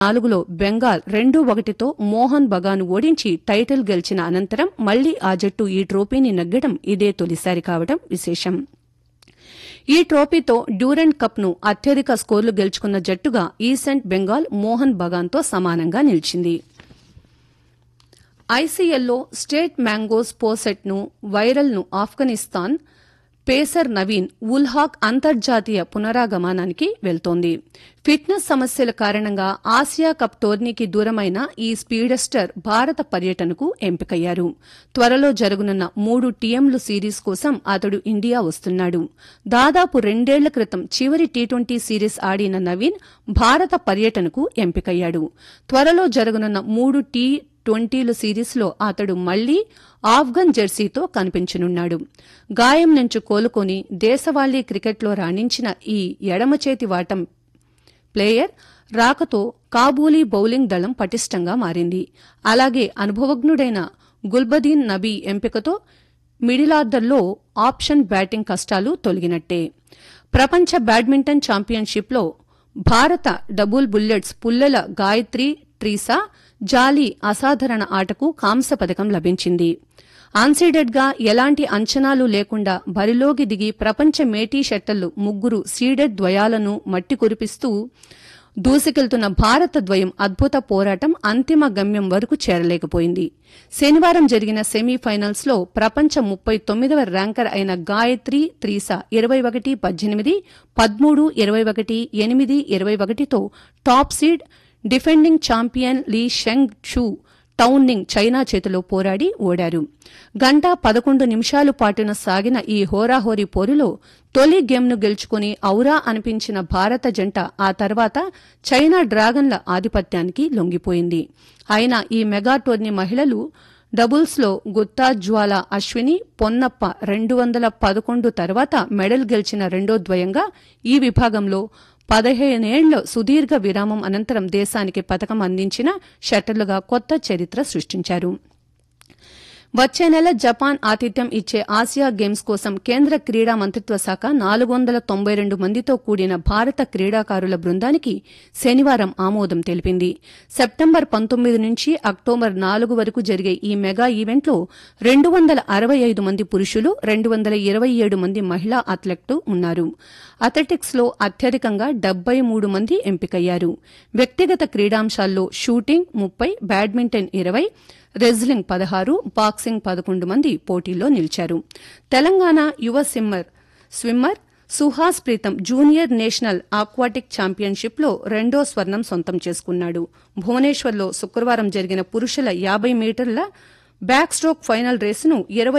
4లో బెంగాల్ 2-1తో మోహన్ బగాను ఓడించి టైటిల్ గెలిచిన అనంతరం మళ్లీ ఆ జట్టు ఈ ట్రోఫీని నెగ్గడం ఇదే తొలిసారి కావడం విశేషం. ఈ ట్రోఫీతో డ్యూరెంట్ కప్ను అత్యధిక స్కోర్లు గెలుచుకున్న జట్టుగా ఈస్ట్ బెంగాల్ మోహన్ బగాన్తో సమానంగా నిలిచింది. ఐసీఎల్లో state mangoes పోసెట్ను వైరల్ను Afghanistan pacer Naveen ఉల్ హక్ అంతర్జాతీయ పునరాగమనానికి వెళ్తోంది. ఫిట్నెస్ సమస్యల కారణంగా ఆసియా కప్ టోర్నీకి దూరమైన ఈ స్పీడస్టర్ భారత పర్యటనకు ఎంపికయ్యారు. త్వరలో జరగనున్న 3 టీఎంలు సిరీస్ కోసం అతడు ఇండియా వస్తున్నాడు. దాదాపు 2 ఏళ్ల క్రితం చివరి టీ20 సిరీస్ ఆడిన నవీన్ భారత పర్యటనకు ఎంపికయ్యాడు. త్వరలో జరగనున్న 3 టీ20ల సిరీస్లో అతడు మళ్లీ ఆఫ్ఘన్ జెర్సీతో కనిపించనున్నాడు. గాయం నుంచి కోలుకొని దేశవాళీ క్రికెట్లో రాణించిన ఈ ఎడమచేతి వాటం ప్లేయర్ రాకతో కాబూలీ బౌలింగ్ దళం పటిష్టంగా మారింది. అలాగే అనుభవజ్ఞుడైన గుల్బదీన్ నబీ ఎంపికతో మిడిలార్డర్లో ఆప్షన్ బ్యాటింగ్ కష్టాలు తొలగినట్టే. ప్రపంచ బ్యాడ్మింటన్ ఛాంపియన్షిప్లో భారత double bullets Pullela Gayatri Teresa జాలీ అసాధారణ ఆటకు కాంస్య పథకం లభించింది. అన్సీడెడ్గా ఎలాంటి అంచనాలు లేకుండా బరిలోకి దిగి ప్రపంచ మేటీ షట్టర్లు 3 సీడెడ్ ద్వయాలను మట్టి కురిపిస్తూ దూసుకెళ్తున్న భారత ద్వయం అద్భుత పోరాటం అంతిమ గమ్యం వరకు చేరలేకపోయింది. శనివారం జరిగిన సెమీఫైనల్స్లో ప్రపంచ 39వ ర్యాంకర్ అయిన Gayatri త్రీసా 21-18, 13-21, 8-21తో top seed defending champion లీ షెంగ్ షూ టౌన్నింగ్ చైనా చేతిలో పోరాడి ఓడారు. 1:11 నిమిషాలు పాటున సాగిన ఈ హోరాహోరీ పోరులో తొలి గేమ్ను గెలుచుకుని ఔరా అనిపించిన భారత జంట ఆ తర్వాత చైనా డ్రాగన్ల ఆధిపత్యానికి లొంగిపోయింది. అయినా ఈ మెగా టోర్నీ మహిళలు డబుల్స్లో గుత్తా జ్వాల అశ్విని పొన్నప్ప 211 తర్వాత మెడల్ గెలిచిన రెండో ద్వయంగా ఈ విభాగంలో 15 ఏళ్ల సుదీర్ఘ విరామం అనంతరం దేశానికి పతకం అందించిన షట్టర్లుగా కొత్త చరిత్ర సృష్టించారు. వచ్చే నెల జపాన్ ఆతిథ్యం ఇచ్చే ఆసియా గేమ్స్ కోసం కేంద్ర క్రీడా మంత్రిత్వ శాఖ 492 మందితో కూడిన భారత క్రీడాకారుల బృందానికి శనివారం ఆమోదం తెలిపింది. సెప్టెంబర్ 19 నుంచి అక్టోబర్ 4 వరకు జరిగే ఈ మెగా ఈవెంట్లో 265 మంది పురుషులు, 227 మంది మహిళా అథ్లెట్లు ఉన్నారు. అథ్లెటిక్స్లో అత్యధికంగా 73 మంది ఎంపికయ్యారు. వ్యక్తిగత క్రీడాంశాల్లో షూటింగ్ 30, బ్యాడ్మింటన్ 20, రెజ్లింగ్ 16, బాక్సింగ్ 11 మంది పోటీల్లో నిలిచారు. తెలంగాణ యువ swimmer Suhas Pritam junior national aquatic ఛాంపియన్షిప్లో రెండో స్వర్ణం సొంతం చేసుకున్నాడు. భువనేశ్వర్లో శుక్రవారం జరిగిన పురుషుల 50 మీటర్ల బ్యాక్ స్ట్రోక్ ఫైనల్ రేసును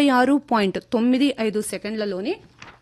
26.95 సెకండ్లలోనే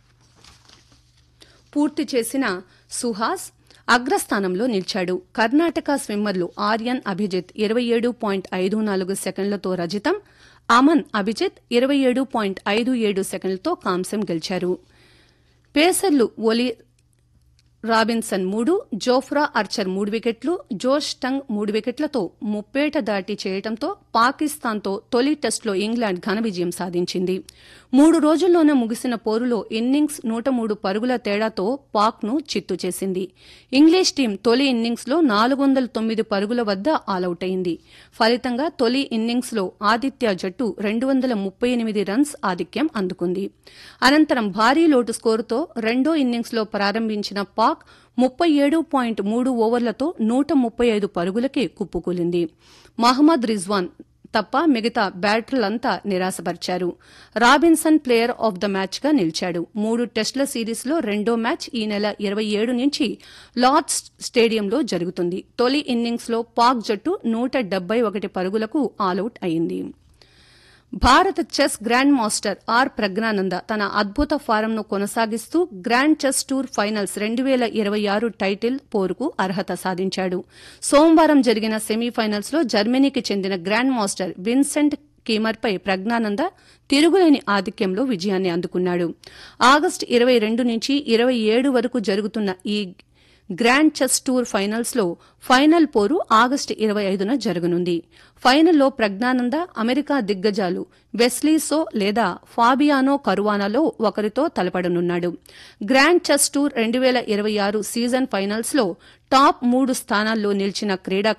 పూర్తి చేసిన సుహాస్ అగ్రస్థానంలో నిలిచాడు. కర్ణాటక స్విమ్మర్లు ఆర్యన్ అభిజిత్ 27.54 సెకండ్లతో రజతం, అమన్ అభిజిత్ 27.57 సెకండ్లతో కాంస్యం గెలిచారు. పేసర్లు ఒలి రాబిన్సన్ 3, జోఫ్రా ఆర్చర్ 3 వికెట్లు, జోష్ టంగ్ 3 వికెట్లతో ముప్పేట దాటి చేయడంతో పాకిస్తాన్తో తొలి టెస్టులో ఇంగ్లాండ్ ఘన విజయం సాధించింది. 3 రోజుల్లోనే ముగిసిన పోరులో ఇన్నింగ్స్ 103 పరుగుల తేడాతో పాక్ను చిత్తు చేసింది. ఇంగ్లీష్ టీం తొలి ఇన్నింగ్స్లో 409 పరుగుల వద్ద ఆలౌట్ అయింది. ఫలితంగా తొలి ఇన్నింగ్స్లో ఆతిథ్య జట్టు 238 రన్స్ ఆధిక్యం అందుకుంది. అనంతరం భారీ లోటు స్కోరుతో రెండో ఇన్నింగ్స్లో ప్రారంభించిన పాక్ 37.3 ఓవర్లతో 135 పరుగులకే కుప్పకూలింది. మహమ్మద్ రిజ్వాన్ తప్ప మిగతా బ్యాటర్లంతా నిరాశపరిచారు. రాబిన్సన్ ప్లేయర్ ఆఫ్ ద మ్యాచ్గా నిలిచాడు. 3 టెస్టుల సిరీస్లో రెండో మ్యాచ్ ఈ నెల 27 నుంచి లార్డ్స్ స్టేడియంలో జరుగుతుంది. తొలి ఇన్నింగ్స్లో పాక్ జట్టు 171 పరుగులకు ఆలౌట్ అయింది. భారత chess grand master are Praggnanandhaa తన అద్భుత ఫారంను కొనసాగిస్తూ grand chess tour finals 2026 title పోరుకు అర్హత సాధించాడు. సోమవారం జరిగిన సెమీఫైనల్స్లో జర్మనీకి చెందిన గ్రాండ్ మాస్టర్ విన్సెంట్ కీమర్పై ప్రజ్ఞానంద తిరుగులేని ఆధిక్యంలో విజయాన్ని అందుకున్నాడు. ఆగస్టు 22 నుంచి 27 వరకు జరుగుతున్న ఈ గ్రాండ్ చెస్ టూర్ ఫైనల్స్లో ఫైనల్ పోరు ఆగస్టు 25న జరగనుంది. ఫైనల్లో ప్రజ్ఞానంద అమెరికా దిగ్గజాలు వెస్లీ సో లేదా ఫాబియానో కరువానాలో ఒకరితో తలపడనున్నాడు. Grand chess tour 2026 season ఫైనల్స్లో top 3 స్థానాల్లో నిలిచిన